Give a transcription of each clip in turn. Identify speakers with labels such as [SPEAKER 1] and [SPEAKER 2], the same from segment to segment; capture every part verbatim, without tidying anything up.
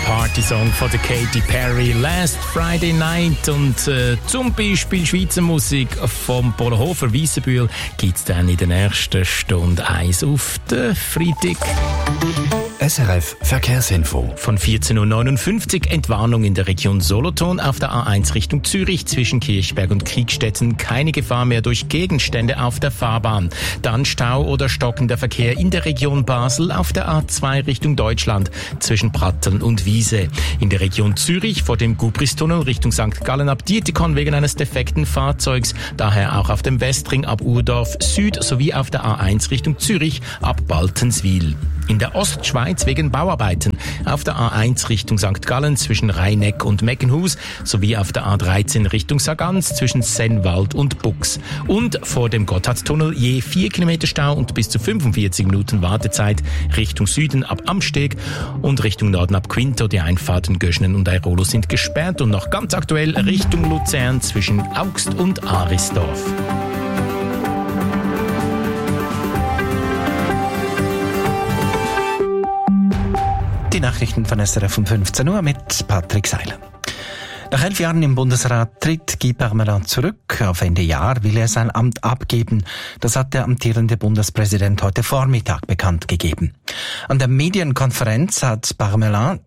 [SPEAKER 1] Partysong von der Katy Perry, Last Friday Night. Und äh, zum Beispiel Schweizer Musik vom Polahofer Weissenbühl gibt es dann in der nächsten Stunde eins auf den Freitag.
[SPEAKER 2] S R F Verkehrsinfo.
[SPEAKER 1] Von vierzehn Uhr neunundfünfzig Entwarnung in der Region Solothurn auf der A eins Richtung Zürich zwischen Kirchberg und Kriegstetten. Keine Gefahr mehr durch Gegenstände auf der Fahrbahn. Dann Stau oder stockender Verkehr in der Region Basel auf der A zwei Richtung Deutschland zwischen Pratteln und Wiese. In der Region Zürich vor dem Gubristunnel Richtung Sankt Gallen ab Dietikon wegen eines defekten Fahrzeugs. Daher auch auf dem Westring ab Urdorf Süd sowie auf der A eins Richtung Zürich ab Baltenswil. In der Ostschweiz wegen Bauarbeiten auf der A eins Richtung Sankt Gallen zwischen Rheineck und Meckenhus sowie auf der A dreizehn Richtung Sargans zwischen Sennwald und Bux. Und vor dem Gotthardtunnel je vier Kilometer Stau und bis zu fünfundvierzig Minuten Wartezeit Richtung Süden ab Amsteg und Richtung Norden ab Quinto. Die Einfahrten Göschnen und Airolo sind gesperrt und noch ganz aktuell Richtung Luzern zwischen Augst und Arisdorf.
[SPEAKER 3] Die Nachrichten von S R F um fünfzehn Uhr mit Patrick Seiler. Nach elf Jahren im Bundesrat tritt Guy Parmelin zurück. Auf Ende Jahr will er sein Amt abgeben. Das hat der amtierende Bundespräsident heute Vormittag bekannt gegeben. An der Medienkonferenz hat Parmelin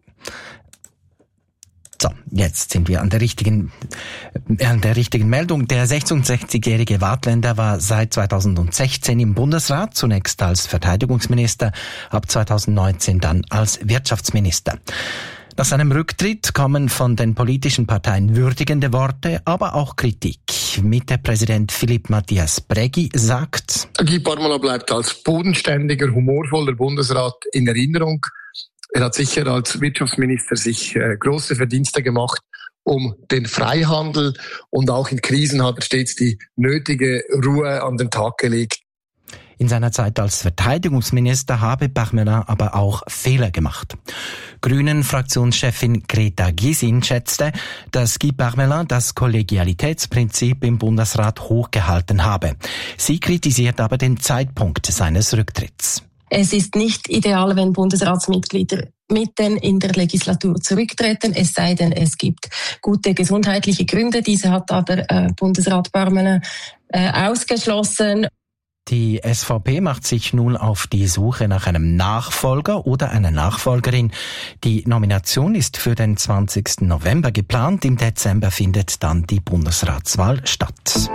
[SPEAKER 3] So, jetzt sind wir an der richtigen, an der richtigen Meldung. Der sechsundsechzigjährige Waadtländer war seit zweitausendsechzehn im Bundesrat, zunächst als Verteidigungsminister, ab zweitausendneunzehn dann als Wirtschaftsminister. Nach seinem Rücktritt kommen von den politischen Parteien würdigende Worte, aber auch Kritik. Mitte-Präsident Philippe Matthias Brägi sagt:
[SPEAKER 4] Guy Parmelin bleibt als bodenständiger, humorvoller Bundesrat in Erinnerung. Er hat sicher als Wirtschaftsminister sich äh, große Verdienste gemacht um den Freihandel und auch in Krisen hat er stets die nötige Ruhe an den Tag gelegt.
[SPEAKER 3] In seiner Zeit als Verteidigungsminister habe Parmelin aber auch Fehler gemacht. Grünen-Fraktionschefin Greta Gysin schätzte, dass Guy Parmelin das Kollegialitätsprinzip im Bundesrat hochgehalten habe. Sie kritisiert aber den Zeitpunkt seines Rücktritts.
[SPEAKER 5] Es ist nicht ideal, wenn Bundesratsmitglieder mitten in der Legislatur zurücktreten, es sei denn, es gibt gute gesundheitliche Gründe. Diese hat aber äh, Bundesrat Parmelin äh, ausgeschlossen.
[SPEAKER 3] Die S V P macht sich nun auf die Suche nach einem Nachfolger oder einer Nachfolgerin. Die Nomination ist für den zwanzigsten November geplant. Im Dezember findet dann die Bundesratswahl statt.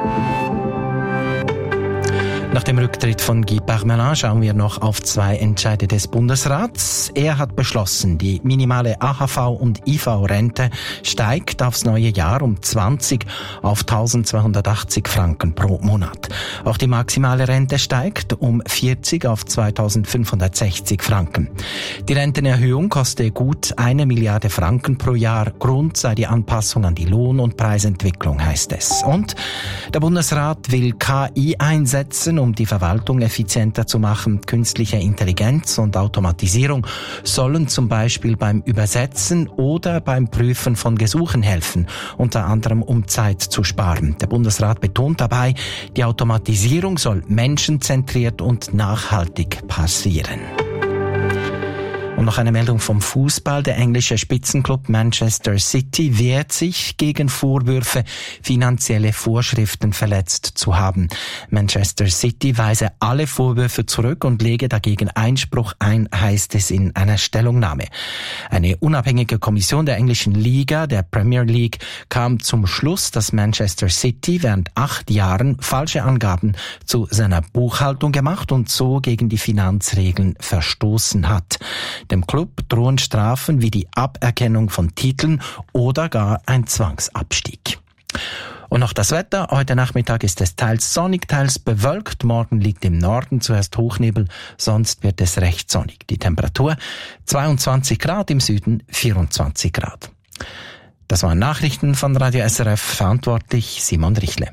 [SPEAKER 3] Nach dem Rücktritt von Guy Parmelin schauen wir noch auf zwei Entscheide des Bundesrats. Er hat beschlossen, die minimale A H V- und I V-Rente steigt aufs neue Jahr um zwanzig auf eintausendzweihundertachtzig Franken pro Monat. Auch die maximale Rente steigt um vierzig auf zweitausendfünfhundertsechzig Franken. Die Rentenerhöhung koste gut eine Milliarde Franken pro Jahr. Grund sei die Anpassung an die Lohn- und Preisentwicklung, heißt es. Und der Bundesrat will K I einsetzen, um die Verwaltung effizienter zu machen. Künstliche Intelligenz und Automatisierung sollen zum Beispiel beim Übersetzen oder beim Prüfen von Gesuchen helfen, unter anderem um Zeit zu sparen. Der Bundesrat betont dabei, die Automatisierung soll menschenzentriert und nachhaltig passieren. Und noch eine Meldung vom Fußball. Der englische Spitzenklub Manchester City wehrt sich gegen Vorwürfe, finanzielle Vorschriften verletzt zu haben. Manchester City weise alle Vorwürfe zurück und lege dagegen Einspruch ein, heißt es in einer Stellungnahme. Eine unabhängige Kommission der englischen Liga, der Premier League, kam zum Schluss, dass Manchester City während acht Jahren falsche Angaben zu seiner Buchhaltung gemacht und so gegen die Finanzregeln verstoßen hat. Dem Club drohen Strafen wie die Aberkennung von Titeln oder gar ein Zwangsabstieg. Und noch das Wetter. Heute Nachmittag ist es teils sonnig, teils bewölkt. Morgen liegt im Norden zuerst Hochnebel, sonst wird es recht sonnig. Die Temperatur zweiundzwanzig Grad, im Süden vierundzwanzig Grad. Das waren Nachrichten von Radio S R F, verantwortlich Simon Richle.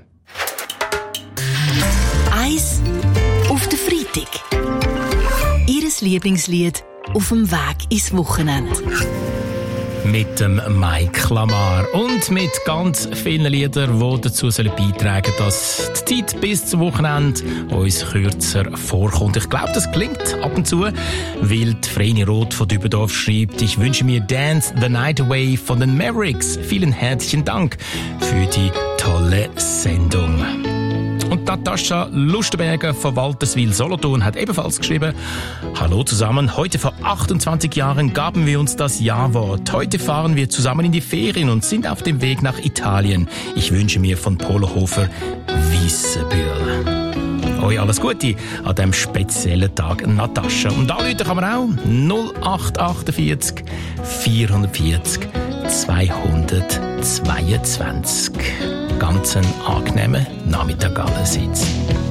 [SPEAKER 6] Eis auf den Freitag. Ihres Lieblingslied auf dem Weg ins Wochenende.
[SPEAKER 1] mit dem Mike Lamar und mit ganz vielen Liedern, die dazu beitragen sollen, dass die Zeit bis zum Wochenende uns kürzer vorkommt. Ich glaube, das klingt ab und zu, weil die Vreni Roth von Dübendorf schreibt: Ich wünsche mir Dance the Night Away von den Mavericks. Vielen herzlichen Dank für die tolle Sendung. Und Natascha Lustenberger von Walterswil Solothurn hat ebenfalls geschrieben: Hallo zusammen, heute vor achtundzwanzig Jahren gaben wir uns das Ja-Wort. Heute fahren wir zusammen in die Ferien und sind auf dem Weg nach Italien. Ich wünsche mir von Polohofer Weissenbühl. Euch alles Gute an diesem speziellen Tag, Natascha. Und anrufen kann man auch null acht achtundvierzig vierhundertvierzig zweihundertzweiundzwanzig. Ganz einen angenehmen Nachmittag allerseits.